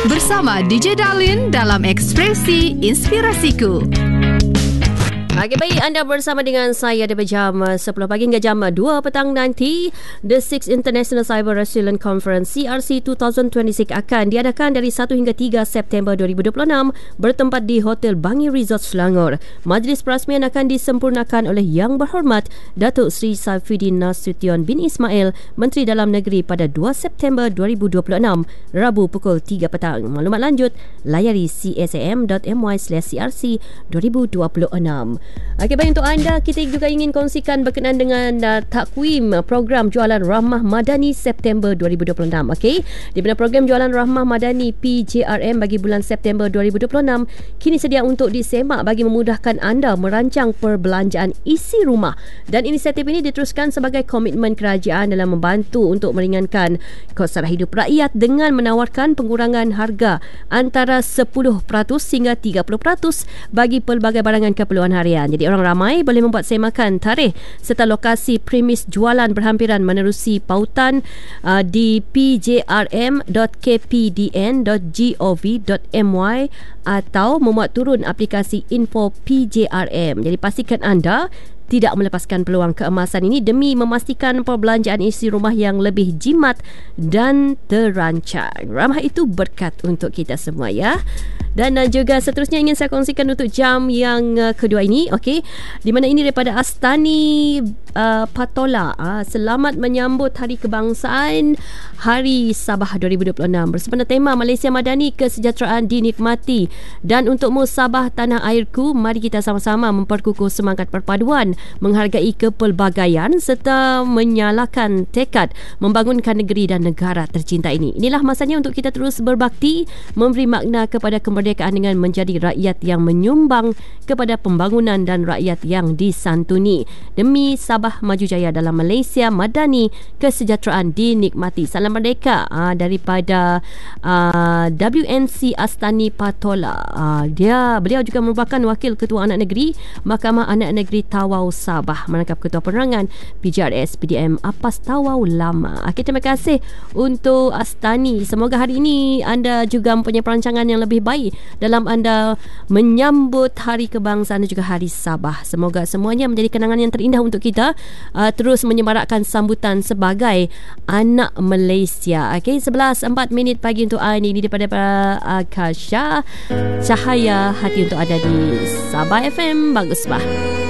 Bersama DJ Darlin dalam Ekspresi Inspirasiku. Pagi baik, anda bersama dengan saya dari jam 10 pagi hingga jam 2 petang nanti. The 6th International Cyber Resilience Conference CRC 2026 akan diadakan dari 1 hingga 3 September 2026 bertempat di Hotel Bangi Resort Selangor. Majlis perasmian akan disempurnakan oleh Yang Berhormat Datuk Seri Saifuddin Nasution bin Ismail, Menteri Dalam Negeri pada 2 September 2026, Rabu pukul 3 petang. Maklumat lanjut layari csam.my/crc 2026. Okey, baik, untuk anda kita juga ingin kongsikan berkenaan dengan takwim program Jualan Rahmah Madani September 2026. Okey, di mana program Jualan Rahmah Madani PJRM bagi bulan September 2026 kini sedia untuk disemak bagi memudahkan anda merancang perbelanjaan isi rumah, dan inisiatif ini diteruskan sebagai komitmen kerajaan dalam membantu untuk meringankan kos sara hidup rakyat dengan menawarkan pengurangan harga antara 10% hingga 30% bagi pelbagai barangan keperluan harian. Jadi orang ramai boleh membuat semakan tarikh serta lokasi premis jualan berhampiran menerusi pautan di pjrm.kpdn.gov.my atau memuat turun aplikasi Info PJRM. Jadi pastikan anda tidak melepaskan peluang keemasan ini demi memastikan perbelanjaan isi rumah yang lebih jimat dan terancang. Ramah itu berkat untuk kita semua, ya. Dan juga seterusnya ingin saya kongsikan untuk jam yang kedua ini, okey, di mana ini daripada Astani Patola. Selamat menyambut Hari Kebangsaan Hari Sabah 2026 bersempena tema Malaysia Madani, kesejahteraan dinikmati. Dan untukmu Sabah tanah airku, mari kita sama-sama memperkukuh semangat perpaduan, menghargai kepelbagaian serta menyalakan tekad membangunkan negeri dan negara tercinta ini. Inilah masanya untuk kita terus berbakti, memberi makna kepada kemerdekaan dengan menjadi rakyat yang menyumbang kepada pembangunan dan rakyat yang disantuni. Demi Sabah maju jaya dalam Malaysia Madani, kesejahteraan dinikmati. Salam merdeka daripada WNC Astani Patola. Beliau juga merupakan Wakil Ketua Anak Negeri Mahkamah Anak Negeri Tawau Sabah, menangkap Ketua Penerangan PJRS PDM Apas Tawau Lama. Terima kasih untuk Astani. Semoga hari ini anda juga mempunyai perancangan yang lebih baik dalam anda menyambut Hari Kebangsaan dan juga Hari Sabah. Semoga semuanya menjadi kenangan yang terindah untuk kita, terus menyemarakkan sambutan sebagai anak Malaysia. 11:04 pagi untuk ini daripada Akasha. Cahaya hati untuk ada di Sabah FM. Bagus bah.